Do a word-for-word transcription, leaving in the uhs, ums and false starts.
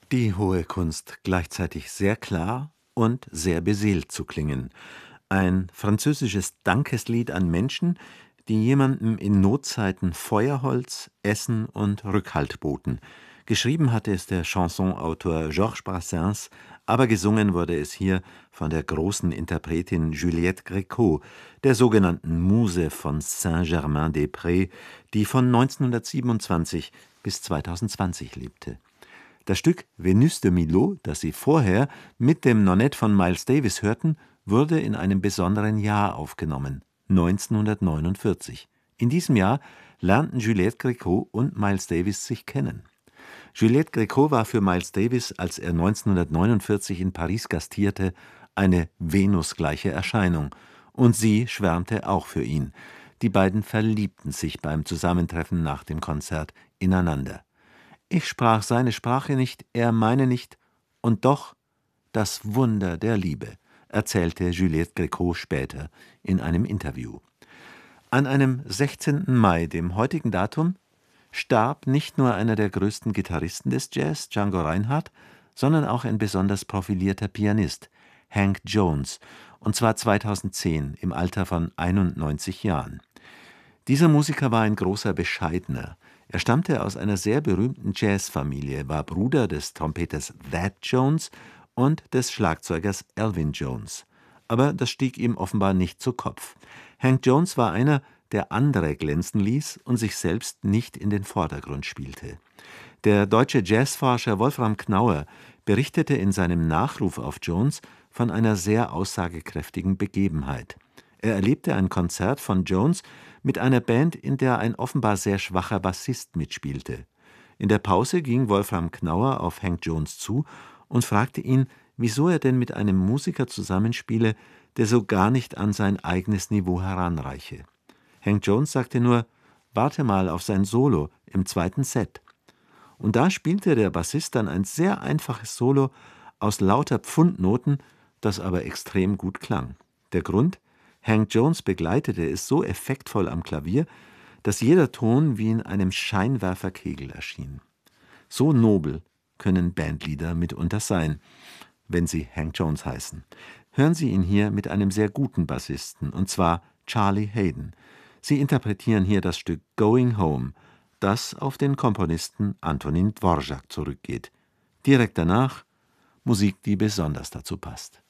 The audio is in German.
Die hohe Kunst, gleichzeitig sehr klar und sehr beseelt zu klingen. Ein französisches Dankeslied an Menschen, die jemandem in Notzeiten Feuerholz, Essen und Rückhalt boten. Geschrieben hatte es der Chansonautor Georges Brassens, aber gesungen wurde es hier von der großen Interpretin Juliette Gréco, der sogenannten Muse von Saint-Germain-des-Prés, die von neunzehnhundertsiebenundzwanzig bis zweitausendzwanzig lebte. Das Stück Venus de Milo, das Sie vorher mit dem Nonet von Miles Davis hörten, wurde in einem besonderen Jahr aufgenommen, neunzehnhundertneunundvierzig. In diesem Jahr lernten Juliette Gréco und Miles Davis sich kennen. Juliette Gréco war für Miles Davis, als er neunzehnhundertneunundvierzig in Paris gastierte, eine venusgleiche Erscheinung, und sie schwärmte auch für ihn. Die beiden verliebten sich beim Zusammentreffen nach dem Konzert ineinander. Ich sprach seine Sprache nicht, er meine nicht, und doch das Wunder der Liebe, erzählte Juliette Gréco später in einem Interview. An einem sechzehnten Mai, dem heutigen Datum, starb nicht nur einer der größten Gitarristen des Jazz, Django Reinhardt, sondern auch ein besonders profilierter Pianist, Hank Jones, und zwar zweitausendzehn im Alter von einundneunzig Jahren. Dieser Musiker war ein großer Bescheidener. Er stammte aus einer sehr berühmten Jazzfamilie, war Bruder des Trompeters Thad Jones und des Schlagzeugers Elvin Jones. Aber das stieg ihm offenbar nicht zu Kopf. Hank Jones war einer, der andere glänzen ließ und sich selbst nicht in den Vordergrund spielte. Der deutsche Jazzforscher Wolfram Knauer berichtete in seinem Nachruf auf Jones von einer sehr aussagekräftigen Begebenheit. Er erlebte ein Konzert von Jones mit einer Band, in der ein offenbar sehr schwacher Bassist mitspielte. In der Pause ging Wolfram Knauer auf Hank Jones zu und fragte ihn, wieso er denn mit einem Musiker zusammenspiele, der so gar nicht an sein eigenes Niveau heranreiche. Hank Jones sagte nur: »Warte mal auf sein Solo im zweiten Set.« Und da spielte der Bassist dann ein sehr einfaches Solo aus lauter Pfundnoten, das aber extrem gut klang. Der Grund? Hank Jones begleitete es so effektvoll am Klavier, dass jeder Ton wie in einem Scheinwerferkegel erschien. So nobel können Bandlieder mitunter sein, wenn sie Hank Jones heißen. Hören Sie ihn hier mit einem sehr guten Bassisten, und zwar Charlie Haden. Sie interpretieren hier das Stück Going Home, das auf den Komponisten Antonín Dvořák zurückgeht. Direkt danach Musik, die besonders dazu passt.